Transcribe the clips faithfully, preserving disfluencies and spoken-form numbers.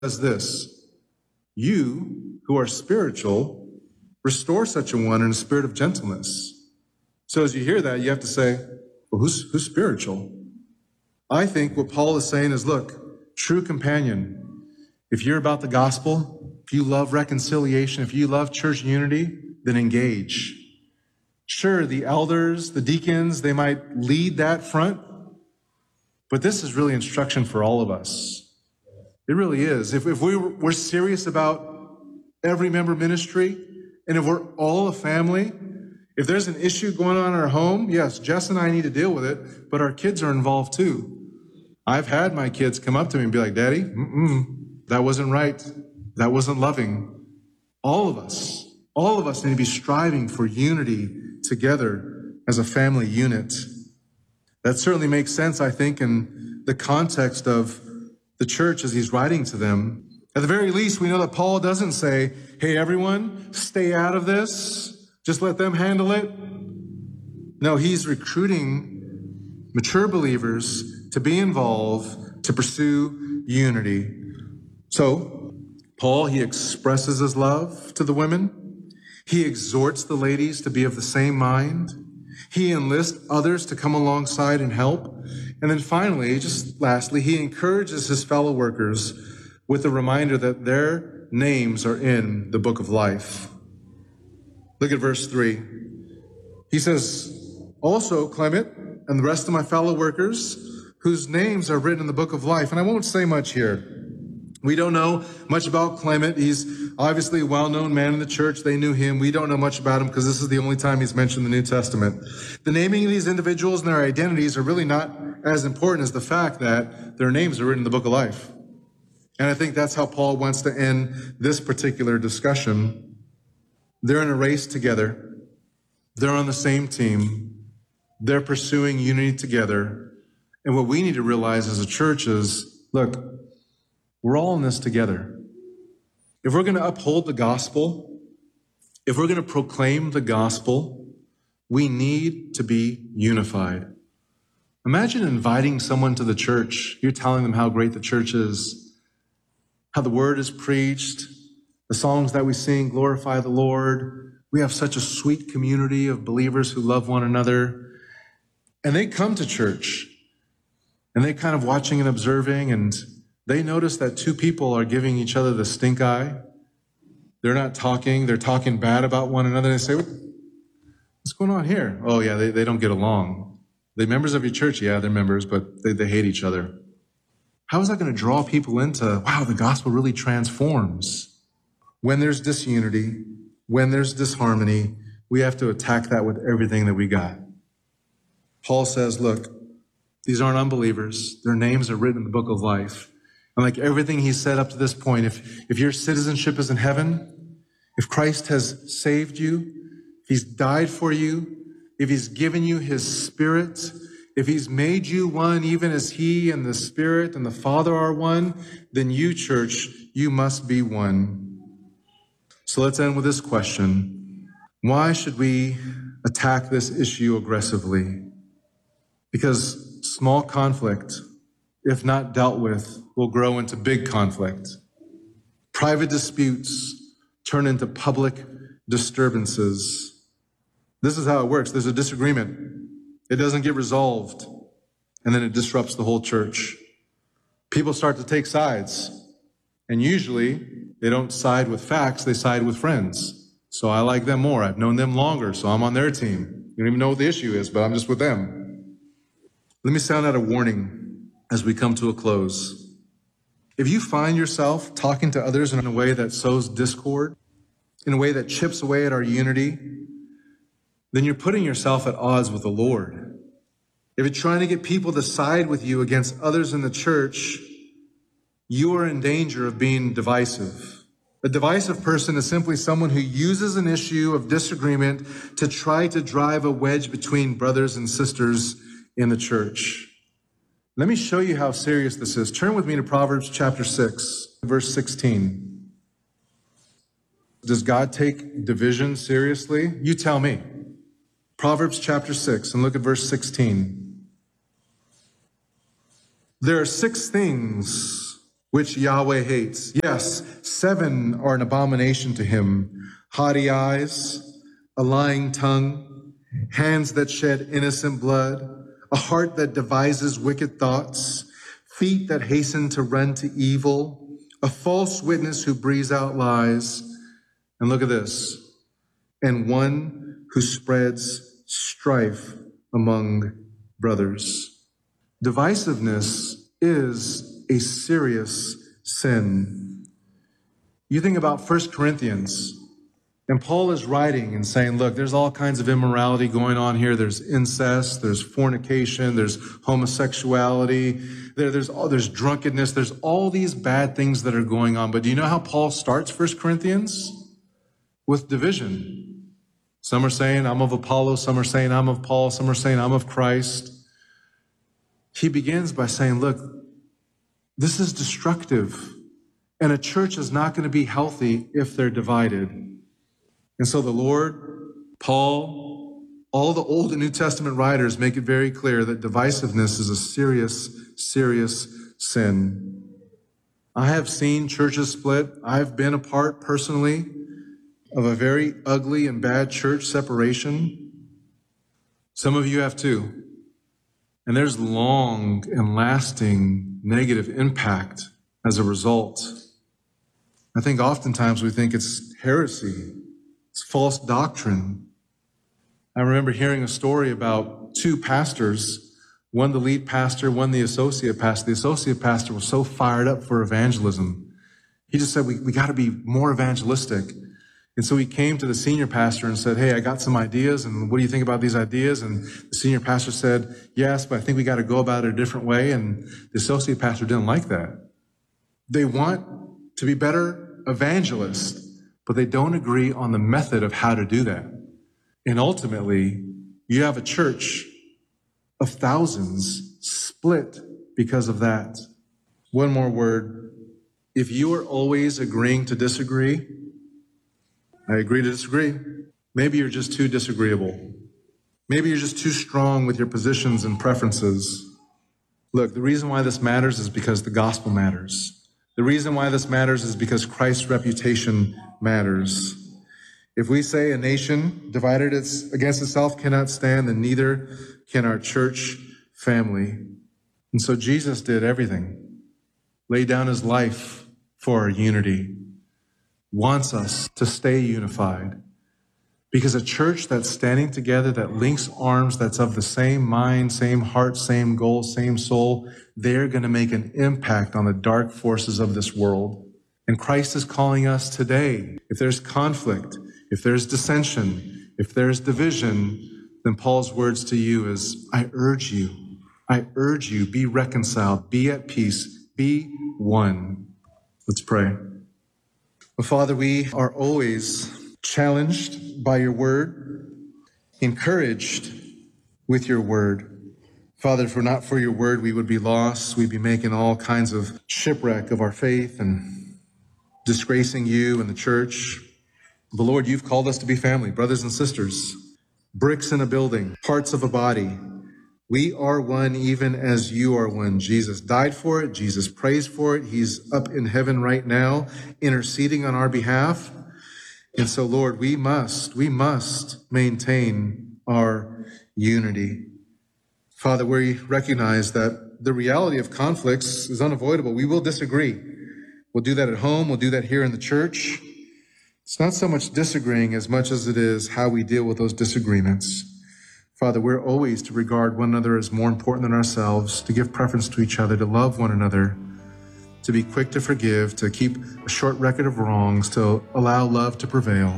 says this, you who are spiritual, restore such a one in a spirit of gentleness. So as you hear that, you have to say, well, who's, who's spiritual? I think what Paul is saying is, look, true companion, if you're about the gospel, if you love reconciliation, if you love church unity, then engage. Sure, the elders, the deacons, they might lead that front, but this is really instruction for all of us. It really is. If, if we were, we're serious about every member ministry, and if we're all a family, if there's an issue going on in our home, yes, Jess and I need to deal with it, but our kids are involved too. I've had my kids come up to me and be like, Daddy, mm-mm, that wasn't right. That wasn't loving. All of us, all of us need to be striving for unity together as a family unit. That certainly makes sense, I think, in the context of the church as he's writing to them. At the very least, we know that Paul doesn't say, hey, everyone, stay out of this. Just let them handle it. No, he's recruiting mature believers to be involved, to pursue unity. So, Paul, he expresses his love to the women. He exhorts the ladies to be of the same mind. He enlists others to come alongside and help. And then finally, just lastly, he encourages his fellow workers with the reminder that their names are in the book of life. Look at verse three. He says, also Clement and the rest of my fellow workers whose names are written in the book of life. And I won't say much here. We don't know much about Clement. He's obviously a well-known man in the church. They knew him. We don't know much about him because this is the only time he's mentioned in the New Testament. The naming of these individuals and their identities are really not as important as the fact that their names are written in the book of life. And I think that's how Paul wants to end this particular discussion. They're in a race together. They're on the same team. They're pursuing unity together. And what we need to realize as a church is, look, we're all in this together. If we're going to uphold the gospel, if we're going to proclaim the gospel, we need to be unified. Imagine inviting someone to the church. You're telling them how great the church is, how the word is preached, the songs that we sing glorify the Lord. We have such a sweet community of believers who love one another. And they come to church, and they kind of watching and observing, and they notice that two people are giving each other the stink eye. They're not talking. They're talking bad about one another. They say, what's going on here? Oh, yeah, they, they don't get along. They're members of your church. Yeah, they're members, but they, they hate each other. How is that going to draw people into, wow, the gospel really transforms? When there's disunity, when there's disharmony, we have to attack that with everything that we got. Paul says, look, these aren't unbelievers. Their names are written in the book of life. And like everything he's said up to this point, if, if your citizenship is in heaven, if Christ has saved you, if he's died for you, if he's given you his Spirit, if he's made you one, even as he and the Spirit and the Father are one, then you, church, you must be one. So let's end with this question. Why should we attack this issue aggressively? Because small conflict, if not dealt with, will grow into big conflict. Private disputes turn into public disturbances. This is how it works. There's a disagreement. It doesn't get resolved, and then it disrupts the whole church. People start to take sides, and usually they don't side with facts, they side with friends. So I like them more. I've known them longer, so I'm on their team. You don't even know what the issue is, but I'm just with them. Let me sound out a warning as we come to a close. If you find yourself talking to others in a way that sows discord, in a way that chips away at our unity, then you're putting yourself at odds with the Lord. If you're trying to get people to side with you against others in the church, you are in danger of being divisive. A divisive person is simply someone who uses an issue of disagreement to try to drive a wedge between brothers and sisters in the church. Let me show you how serious this is. Turn with me to Proverbs chapter six, verse sixteen. Does God take division seriously? You tell me. Proverbs chapter six, and look at verse sixteen. There are six things which Yahweh hates. Yes, seven are an abomination to him: haughty eyes, a lying tongue, hands that shed innocent blood, a heart that devises wicked thoughts, feet that hasten to run to evil, a false witness who breathes out lies. And look at this, and one who spreads strife among brothers. Divisiveness is a serious sin. You think about First Corinthians, and Paul is writing and saying, look, there's all kinds of immorality going on here. There's incest, there's fornication, there's homosexuality, there, there's, all, there's drunkenness, there's all these bad things that are going on. But do you know how Paul starts First Corinthians? With division. Some are saying, I'm of Apollos, some are saying, I'm of Paul, some are saying, I'm of Christ. He begins by saying, look, this is destructive, and a church is not going to be healthy if they're divided. And so the Lord, Paul, all the Old and New Testament writers make it very clear that divisiveness is a serious, serious sin. I have seen churches split. I've been a part personally of a very ugly and bad church separation. Some of you have too. And there's long and lasting negative impact as a result. I think oftentimes we think it's heresy. It's false doctrine. I remember hearing a story about two pastors, one the lead pastor, one the associate pastor. The associate pastor was so fired up for evangelism. He just said, we, we got to be more evangelistic. And so he came to the senior pastor and said, hey, I got some ideas, and what do you think about these ideas? And the senior pastor said, yes, but I think we got to go about it a different way. And the associate pastor didn't like that. They want to be better evangelists, but they don't agree on the method of how to do that. And ultimately, you have a church of thousands split because of that. One more word. If you are always agreeing to disagree, I agree to disagree. Maybe you're just too disagreeable. Maybe you're just too strong with your positions and preferences. Look, the reason why this matters is because the gospel matters. The reason why this matters is because Christ's reputation matters. If we say a nation divided against itself cannot stand, then neither can our church family. And so Jesus did everything, laid down his life for our unity, wants us to stay unified. Because a church that's standing together, that links arms, that's of the same mind, same heart, same goal, same soul, they're going to make an impact on the dark forces of this world. And Christ is calling us today. If there's conflict, if there's dissension, if there's division, then Paul's words to you is, I urge you, I urge you, be reconciled, be at peace, be one. Let's pray. Well, Father, we are always challenged by your word, encouraged with your word. Father, if we're not for your word, we would be lost. We'd be making all kinds of shipwreck of our faith and disgracing you and the church. But Lord, you've called us to be family, brothers and sisters, bricks in a building, parts of a body. We are one even as you are one. Jesus died for it. Jesus prays for it. He's up in heaven right now, interceding on our behalf. And so, Lord, we must, we must maintain our unity. Father, we recognize that the reality of conflicts is unavoidable. We will disagree. We'll do that at home. We'll do that here in the church. It's not so much disagreeing as much as it is how we deal with those disagreements. Father, we're always to regard one another as more important than ourselves, to give preference to each other, to love one another, to be quick to forgive, to keep a short record of wrongs, to allow love to prevail.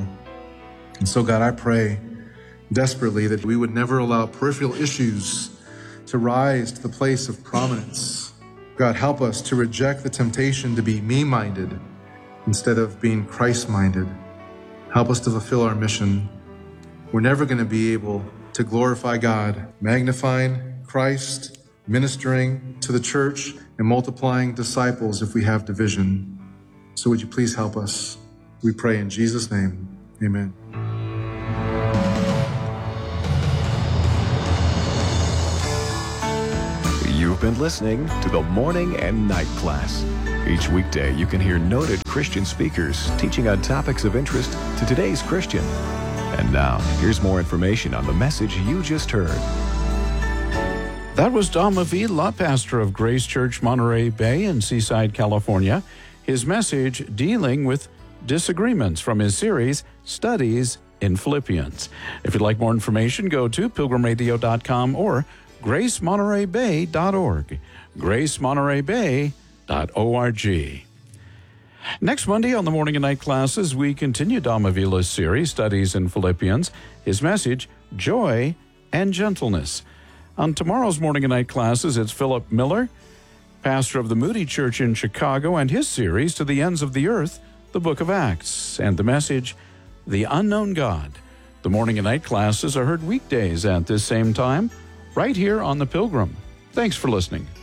And so, God, I pray desperately that we would never allow peripheral issues to rise to the place of prominence. God, help us to reject the temptation to be me-minded instead of being Christ-minded. Help us to fulfill our mission. We're never going to be able to glorify God, magnifying Christ, ministering to the church, and multiplying disciples if we have division. So would you please help us? We pray in Jesus' name. Amen. You've been listening to the Morning and Night Class, Each weekday, you can hear noted Christian speakers teaching on topics of interest to today's Christian. And now, here's more information on the message you just heard. That was Dom Avila, pastor of Grace Church, Monterey Bay in Seaside, California. His message dealing with disagreements from his series, Studies in Philippians. If you'd like more information, go to pilgrim radio dot com or grace monterey bay dot org. grace monterey bay dot org. Next Monday on the morning and night classes, we continue Dom Avila's series, Studies in Philippians. His message, Joy and Gentleness. On tomorrow's morning and night classes, it's Philip Miller, pastor of the Moody Church in Chicago, and his series, To the Ends of the Earth, the Book of Acts, and the message, The Unknown God. The morning and night classes are heard weekdays at this same time, right here on The Pilgrim. Thanks for listening.